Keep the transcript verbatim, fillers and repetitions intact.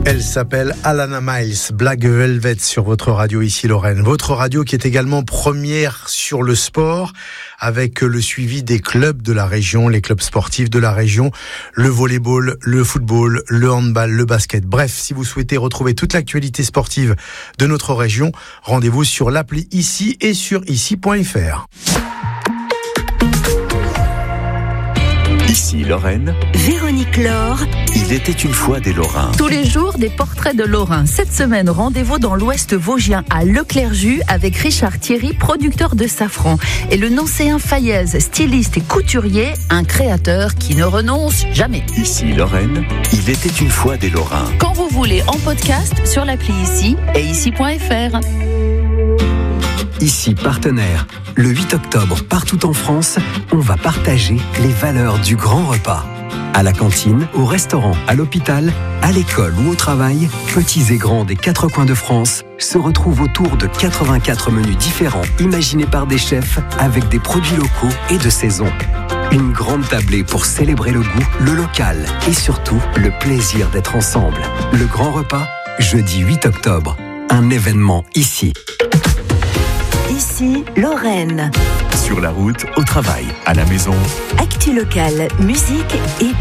Elle s'appelle Alana Miles, Black Velvet sur votre radio ici Lorraine. Votre radio qui est également première sur le sport avec le suivi des clubs de la région, les clubs sportifs de la région, le volleyball, le football, le handball, le basket. Bref, si vous souhaitez retrouver toute l'actualité sportive de notre région, rendez-vous sur l'appli Ici et sur ici point f r. Ici Lorraine, Véronique Laure. Il était une fois des Lorrains. Tous les jours, des portraits de Lorrains. Cette semaine, rendez-vous dans l'Ouest vosgien à Leclerjus avec Richard Thierry, producteur de safran. Et le Nancéen Fayez, styliste et couturier, un créateur qui ne renonce jamais. Ici Lorraine, Il était une fois des Lorrains. Quand vous voulez, en podcast, sur l'appli Ici et ici point f r. Ici partenaire. Le huit octobre, partout en France, on va partager les valeurs du grand repas. À la cantine, au restaurant, à l'hôpital, à l'école ou au travail, petits et grands des quatre coins de France se retrouvent autour de quatre-vingt-quatre menus différents imaginés par des chefs avec des produits locaux et de saison. Une grande tablée pour célébrer le goût, le local et surtout le plaisir d'être ensemble. Le grand repas, jeudi huit octobre. Un événement ici. Ici, Lorraine. Sur la route, au travail, à la maison. Actu locale, musique et